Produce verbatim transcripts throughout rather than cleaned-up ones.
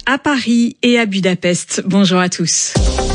à Paris et à Budapest. Bonjour à tous.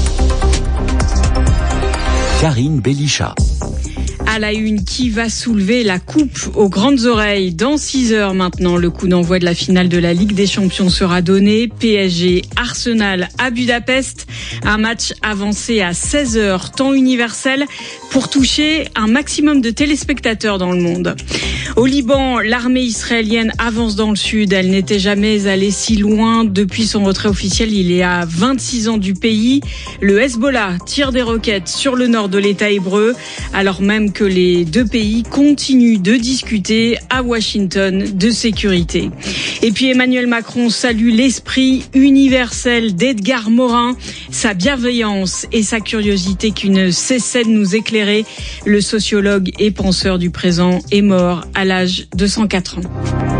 Karine Bélichat. À la une, qui va soulever la coupe aux grandes oreilles? Dans six heures maintenant, le coup d'envoi de la finale de la Ligue des Champions sera donné. P S G Arsenal à Budapest. Un match avancé à seize heures, temps universel, pour toucher un maximum de téléspectateurs dans le monde. Au Liban, l'armée israélienne avance dans le sud. Elle n'était jamais allée si loin depuis son retrait officiel il y a vingt-six ans du pays. Le Hezbollah tire des roquettes sur le nord de l'État hébreu, alors même que les deux pays continuent de discuter à Washington de sécurité. Et puis Emmanuel Macron salue l'esprit universel d'Edgar Morin, sa bienveillance et sa curiosité qui ne cessaient de nous éclairer. Le sociologue et penseur du présent est mort à l'âge de cent quatre ans.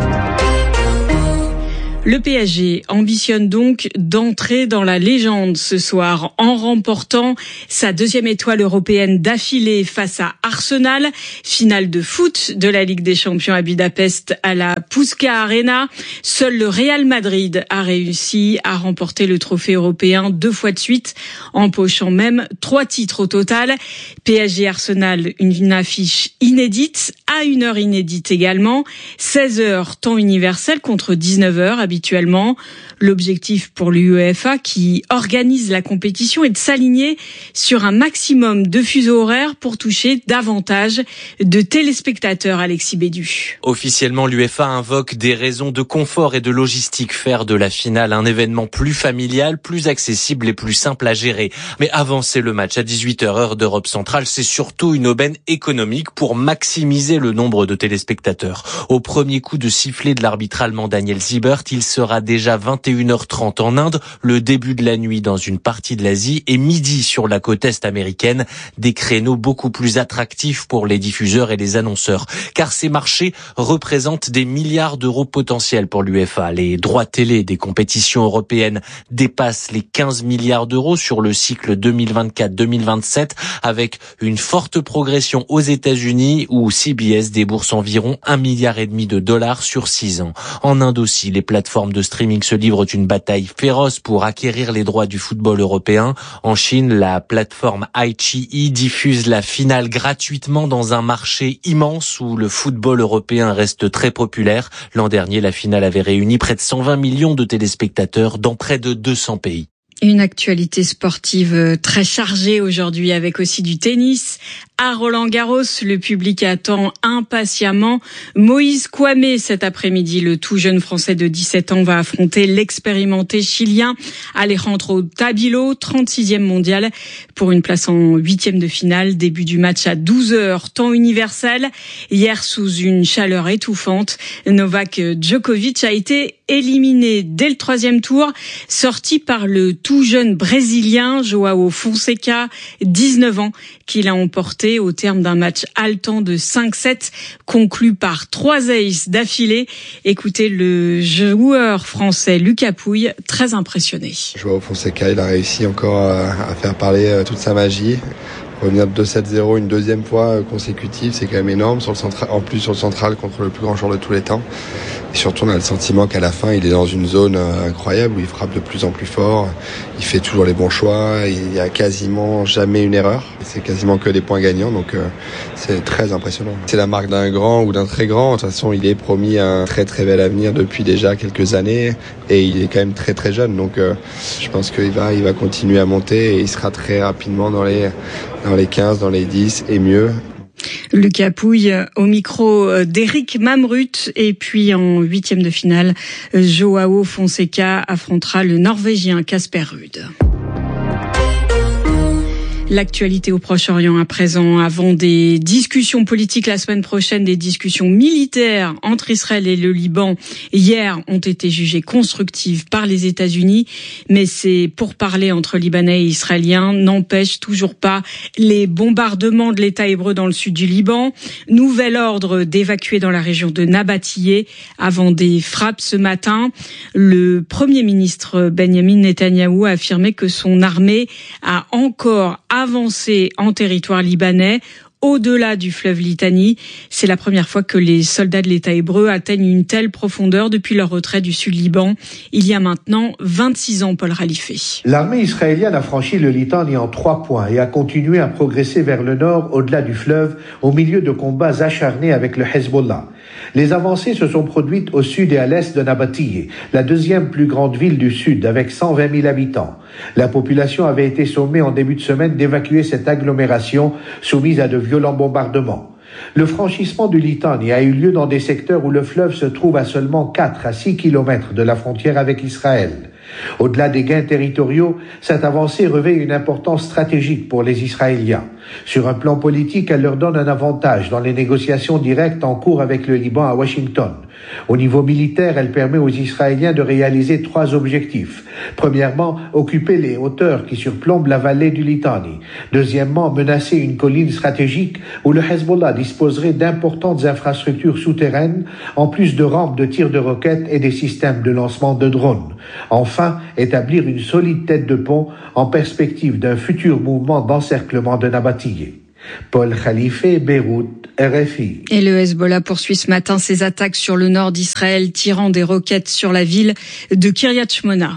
Le P S G ambitionne donc d'entrer dans la légende ce soir en remportant sa deuxième étoile européenne d'affilée face à Arsenal. Finale de foot de la Ligue des Champions à Budapest à la Puska Arena. Seul le Real Madrid a réussi à remporter le trophée européen deux fois de suite, empochant même trois titres au total. P S G Arsenal, une affiche inédite, à une heure inédite également. seize heures, temps universel contre dix-neuf heures habituellement. L'objectif pour l'UEFA qui organise la compétition est de s'aligner sur un maximum de fuseaux horaires pour toucher davantage de téléspectateurs, Alexis Bédu. Officiellement, l'UEFA invoque des raisons de confort et de logistique, faire de la finale un événement plus familial, plus accessible et plus simple à gérer. Mais avancer le match à dix-huit heures heure d'Europe centrale, c'est surtout une aubaine économique pour maximiser le nombre de téléspectateurs. Au premier coup de sifflet de l'arbitre allemand Daniel Siebert, il sera déjà vingt et une heures trente en Inde, le début de la nuit dans une partie de l'Asie et midi sur la côte est américaine, des créneaux beaucoup plus attractifs pour les diffuseurs et les annonceurs, car ces marchés représentent des milliards d'euros potentiels pour l'UEFA. Les droits télé des compétitions européennes dépassent les quinze milliards d'euros sur le cycle deux mille vingt-quatre deux mille vingt-sept, avec une forte progression aux États-Unis où C B S débourse environ un milliard et demi de dollars sur six ans. En Inde aussi, les plateformes de streaming se livrent une bataille féroce pour acquérir les droits du football européen. En Chine, la plateforme iQIYI diffuse la finale gratuitement dans un marché immense où le football européen reste très populaire. L'an dernier, la finale avait réuni près de cent vingt millions de téléspectateurs dans près de deux cents pays. Une actualité sportive très chargée aujourd'hui avec aussi du tennis. À Roland-Garros, le public attend impatiemment Moïse Kouamé cet après-midi. Le tout jeune Français de dix-sept ans va affronter l'expérimenté Chilien Alejandro Tabilo, trente-sixième mondial, pour une place en huitième de finale. Début du match à douze heures, temps universel. Hier, sous une chaleur étouffante, Novak Djokovic a été éliminé dès le troisième tour, sorti par le tout jeune Brésilien João Fonseca, dix-neuf ans, qu'il a emporté au terme d'un match haletant de cinq sept, conclu par trois aces d'affilée. Écoutez le joueur français Lucas Pouille, très impressionné. João Fonseca, il a réussi encore à faire parler toute sa magie. Revenir de deux sept zéro une deuxième fois consécutive, c'est quand même énorme. Sur le central, en plus sur le central contre le plus grand joueur de tous les temps. Et surtout, on a le sentiment qu'à la fin, il est dans une zone incroyable où il frappe de plus en plus fort. Il fait toujours les bons choix. Il n'y a quasiment jamais une erreur. C'est quasiment que des points gagnants, donc euh, c'est très impressionnant. C'est la marque d'un grand ou d'un très grand. De toute façon, il est promis un très très bel avenir depuis déjà quelques années. Et il est quand même très très jeune, donc euh, je pense qu'il va, il va continuer à monter et il sera très rapidement dans les, dans les quinze, dans les dix et mieux. Lucas Pouille au micro d'Éric Mamrut. Et puis en huitième de finale, João Fonseca affrontera le Norvégien Casper Ruud. L'actualité au Proche-Orient à présent, avant des discussions politiques la semaine prochaine, des discussions militaires entre Israël et le Liban, hier, ont été jugées constructives par les États-Unis. Mais ces pourparlers entre Libanais et Israéliens n'empêchent toujours pas les bombardements de l'État hébreu dans le sud du Liban. Nouvel ordre d'évacuer dans la région de Nabatillé avant des frappes ce matin. Le Premier ministre Benjamin Netanyahou a affirmé que son armée a encore avancé en territoire libanais au-delà du fleuve Litanie. C'est la première fois que les soldats de l'État hébreu atteignent une telle profondeur depuis leur retrait du Sud-Liban. Il y a maintenant vingt-six ans, Paul Ralifé. L'armée israélienne a franchi le Litanie en trois points et a continué à progresser vers le nord, au-delà du fleuve, au milieu de combats acharnés avec le Hezbollah. Les avancées se sont produites au sud et à l'est de Nabatiyeh, la deuxième plus grande ville du sud, avec cent vingt mille habitants. La population avait été sommée en début de semaine d'évacuer cette agglomération soumise à de violents bombardements. Le franchissement du Litanie a eu lieu dans des secteurs où le fleuve se trouve à seulement quatre à six kilomètres de la frontière avec Israël. Au-delà des gains territoriaux, cette avancée revêt une importance stratégique pour les Israéliens. Sur un plan politique, elle leur donne un avantage dans les négociations directes en cours avec le Liban à Washington. Au niveau militaire, elle permet aux Israéliens de réaliser trois objectifs. Premièrement, occuper les hauteurs qui surplombent la vallée du Litanie. Deuxièmement, menacer une colline stratégique où le Hezbollah disposerait d'importantes infrastructures souterraines, en plus de rampes de tir de roquettes et des systèmes de lancement de drones. Enfin, établir une solide tête de pont en perspective d'un futur mouvement d'encerclement de Nabatiyeh. Paul Khalifé, Beyrouth, R F I. Et le Hezbollah poursuit ce matin ses attaques sur le nord d'Israël, tirant des roquettes sur la ville de Kiryat Shmona.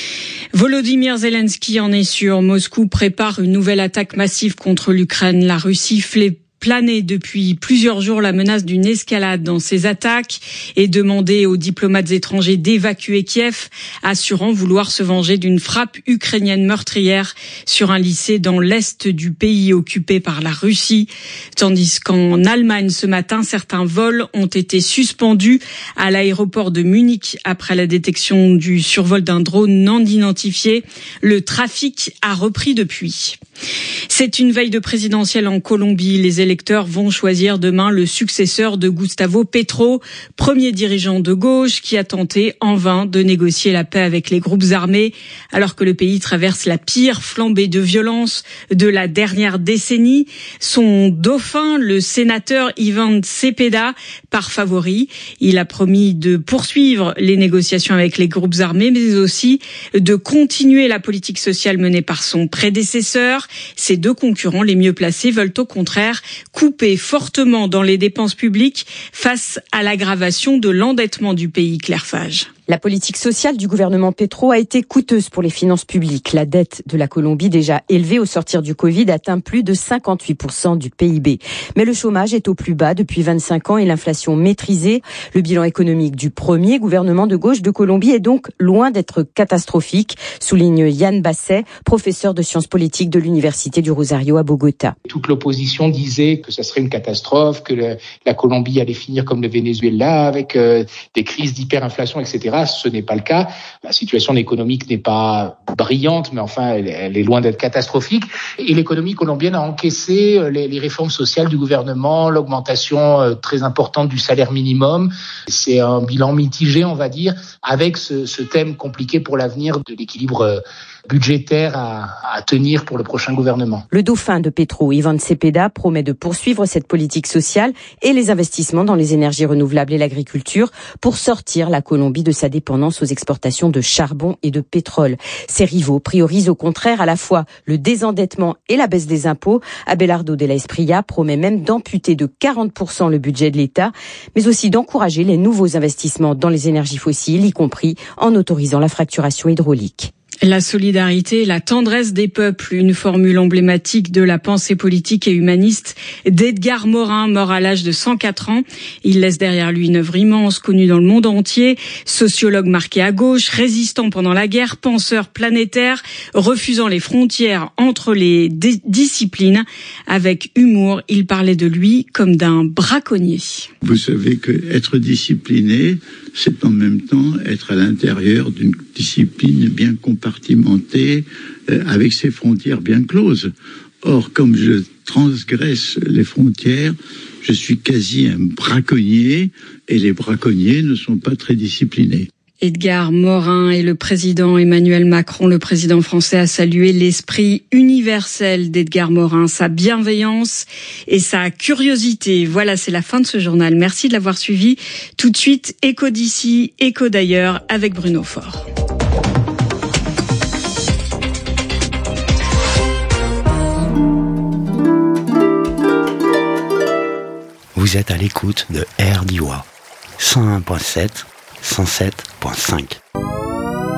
Volodymyr Zelensky en est sûr. Moscou prépare une nouvelle attaque massive contre l'Ukraine. La Russie fait planer depuis plusieurs jours la menace d'une escalade dans ses attaques et demander aux diplomates étrangers d'évacuer Kiev, assurant vouloir se venger d'une frappe ukrainienne meurtrière sur un lycée dans l'est du pays occupé par la Russie. Tandis qu'en Allemagne, ce matin, certains vols ont été suspendus à l'aéroport de Munich après la détection du survol d'un drone non identifié. Le trafic a repris depuis. C'est une veille de présidentielle en Colombie. Les électeurs vont choisir demain le successeur de Gustavo Petro, premier dirigeant de gauche qui a tenté en vain de négocier la paix avec les groupes armés, alors que le pays traverse la pire flambée de violence de la dernière décennie. Son dauphin, le sénateur Iván Cepeda, part favori. Il a promis de poursuivre les négociations avec les groupes armés, mais aussi de continuer la politique sociale menée par son prédécesseur. Ces deux concurrents les mieux placés veulent au contraire couper fortement dans les dépenses publiques face à l'aggravation de l'endettement du pays. Claire Fage. La politique sociale du gouvernement Petro a été coûteuse pour les finances publiques. La dette de la Colombie, déjà élevée au sortir du Covid, atteint plus de cinquante-huit pour cent du P I B. Mais le chômage est au plus bas depuis vingt-cinq ans et l'inflation maîtrisée. Le bilan économique du premier gouvernement de gauche de Colombie est donc loin d'être catastrophique, souligne Yann Basset, professeur de sciences politiques de l'Université du Rosario à Bogota. Toute l'opposition disait que ça serait une catastrophe, que le, la Colombie allait finir comme le Venezuela avec euh, des crises d'hyperinflation, et cetera. Ce n'est pas le cas. La situation économique n'est pas brillante, mais enfin, elle, elle est loin d'être catastrophique. Et l'économie colombienne a encaissé les, les réformes sociales du gouvernement, l'augmentation euh, très importante du salaire minimum. C'est un bilan mitigé, on va dire, avec ce, ce thème compliqué pour l'avenir de l'équilibre euh, budgétaire à, à tenir pour le prochain gouvernement. Le dauphin de Petro, Iván Cepeda, promet de poursuivre cette politique sociale et les investissements dans les énergies renouvelables et l'agriculture pour sortir la Colombie de sa dépendance aux exportations de charbon et de pétrole. Ses rivaux priorisent au contraire à la fois le désendettement et la baisse des impôts. Abelardo de la Espriella promet même d'amputer de quarante pour cent le budget de l'État, mais aussi d'encourager les nouveaux investissements dans les énergies fossiles, y compris en autorisant la fracturation hydraulique. La solidarité, la tendresse des peuples, une formule emblématique de la pensée politique et humaniste d'Edgar Morin, mort à l'âge de cent quatre ans. Il laisse derrière lui une œuvre immense, connue dans le monde entier. Sociologue marqué à gauche, résistant pendant la guerre, penseur planétaire, refusant les frontières entre les d- disciplines. Avec humour, il parlait de lui comme d'un braconnier. Vous savez que être discipliné, c'est en même temps être à l'intérieur d'une discipline bien compartimentée, euh, avec ses frontières bien closes. Or, comme je transgresse les frontières, je suis quasi un braconnier, et les braconniers ne sont pas très disciplinés. Edgar Morin et le président Emmanuel Macron, le président français, a salué l'esprit universel d'Edgar Morin, sa bienveillance et sa curiosité. Voilà, c'est la fin de ce journal. Merci de l'avoir suivi. Tout de suite, écho d'ici, écho d'ailleurs avec Bruno Faure. Vous êtes à l'écoute de R D I W A cent un virgule sept, cent sept virgule cinq.